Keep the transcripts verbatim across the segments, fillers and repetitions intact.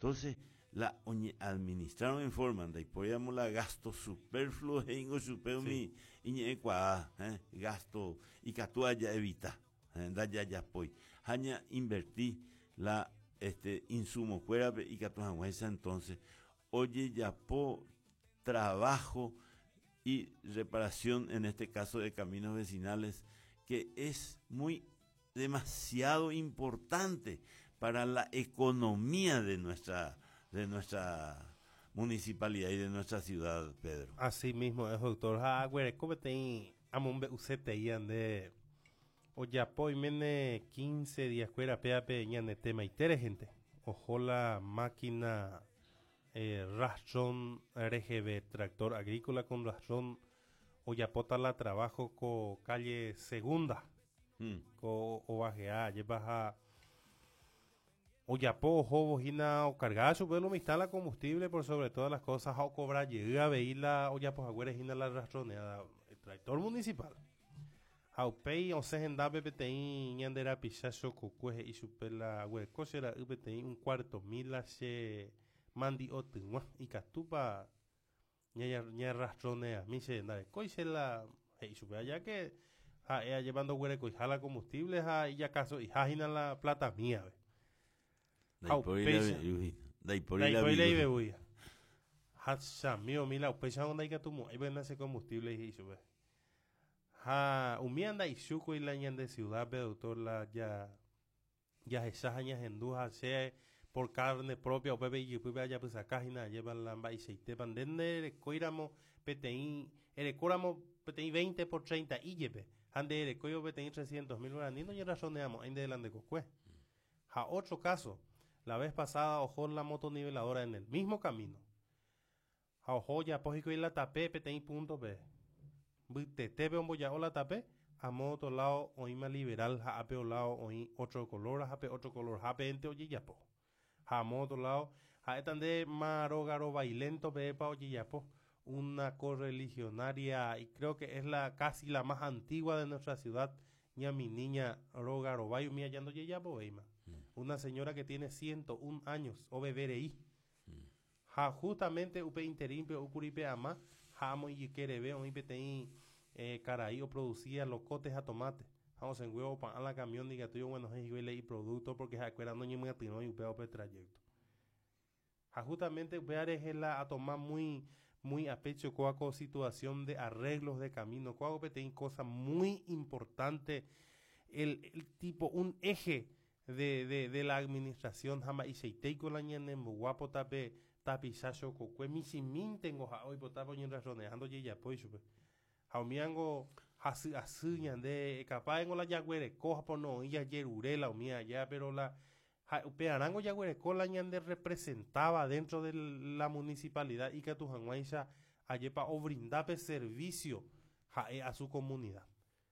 Entonces, la oñe administraron en forma, y podíamos la gasto superfluo, e ingo supeo mi, iñe ecuada, eh, gasto, y catua ya evita, eh, da ya ya poi. Haña invertí la, este, insumo fuera, y catua entonces, oye ya po, trabajo y reparación, en este caso de caminos vecinales, que es muy, demasiado importante para la economía de nuestra de nuestra municipalidad y de nuestra ciudad, Pedro. Así mismo es, doctor. Ha, güey, ¿cómo te amon be usete y ande? O ya po y mene quince días fuera pea pe ñane tema y tere gente. Ojo la máquina eh, rastron R G B, tractor agrícola con rastron. O ya pota la trabajo con calle segunda. Hmm. Con O B G A, llevas a o ya po jobo hina o cargar su vuelo me instala combustible por sobre todas las cosas o cobrar llega a veila o ya pues agüeres hina la rastroneada el tractor municipal au pei o se henda bepetei ñandera pichacho cucueje y supela hueco será bepetei un cuarto mil se mandi otunwa y castupa ña ña rastronea mi se anda coise la y supela ya que a ella llevando hueco y jala combustible a y ya caso y jajina la plata mía ve. Dai por la bebuya. Hatsa mío mila upesa onda ika tumo ahí ven ese combustible y sube. Ha umianda y suco y la ñande ciudad be doctor la ya ya esas añas en duja sea por carne propia o bebe y pues allá pues acá y nada llevan la y se te pandende coiramo petein ere coramo petein veinte por treinta y lleve ande ere coyo petein trescientos mil guaraníes y razoneamos ahí delante cocue. Ha otro caso. La vez pasada ojó la motoniveladora en el mismo camino. A ojo ya pójico y la tapé petein punto B. Te te veo ya o la tapé. A modo lado oí más liberal ha ape lado oí otro color ha ape otro color ha ape ente oye ya po. A modo lado ha etan de marogaro bailento be pa oye ya po. Una correligionaria y creo que es la casi la más antigua de nuestra ciudad. Ya mi niña Rogaro Bayo mi hallando ya po veima. Una señora que tiene ciento un años, o bebereí. Mm. Ja, justamente, upe interimpe, ucuripe ama, jamo y querebe, o ipe teí, eh, caraí, o producía locotes a tomate. Vamos en huevo, pan a la camión, diga tuyo, bueno, es igual y producto, porque ja, cuera no me atino y upe ope trayecto. Ja, justamente, upe arejela a tomar muy, muy a pecho, coaco, situación de arreglos de camino, coaco, upe teí, cosa muy importante, el, el tipo, un eje, de, de, de la administración jama y seitei con la ñane guapo tape tapizacho cocue mi simin tengo ja hoy potapo ñen razonejando ye ya pues jaumiango hasu hasu ñande capaz en la yagüere coja por no ya yerurela o mía ya pero la pearango yagüere con la ñande representaba dentro de la municipalidad y que tu janguaisa ayepa o brindape servicio ja, a su comunidad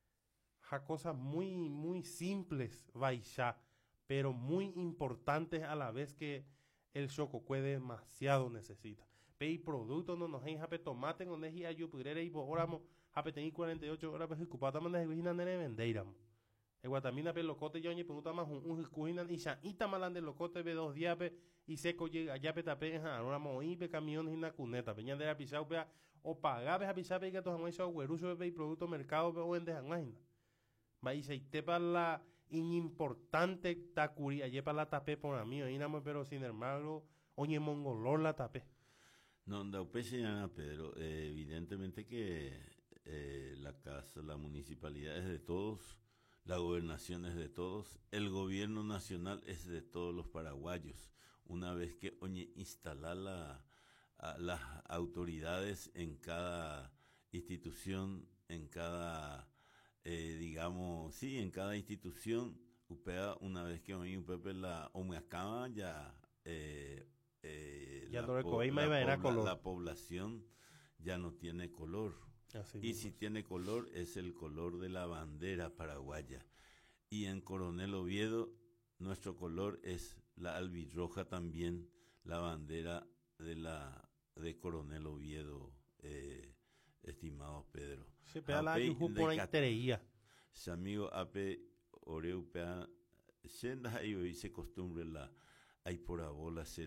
ja cosas muy muy simples vaisha pero muy importantes a la vez que el chococue demasiado necesita. Pei producto no nos hay jape tomate no neji ayupurere y boramo jape teni cuarenta y ocho horas pues cupata man de vina nere vendeiramo. E guatamina pe locote yo ni pregunta más un un cuinan y ya ita malan de locote be dos días pe y seco llega ya pe tape en ahora mo y pe camiones en la cuneta peña de la pisau pe o pagar a pisau pe que to jamás o gueruso pe producto mercado pe o en de jangaina. Va y se te para la importante takuri ayer para la tapé por mí ahí nada pero sin hermano oye mongolor la tapé no da señora Pedro eh, evidentemente que eh, la casa la municipalidad es de todos la gobernación es de todos el gobierno nacional es de todos los paraguayos una vez que oye instalar la, a, las autoridades en cada institución en cada Eh, digamos, sí, en cada institución, U P A, una vez que hoy U P P la o me acaba ya, eh, eh, ya la, no po, la, pobla, color. la población ya no tiene color. Así y mismo. Si tiene color, es el color de la bandera paraguaya. Y en Coronel Oviedo, nuestro color es la albirroja también, la bandera de la de Coronel Oviedo. Eh, Estimado Pedro. Se pega la yuju por ahí tereía. Amigo ape oreu pea senda ahí se costumbre la hay por abola ser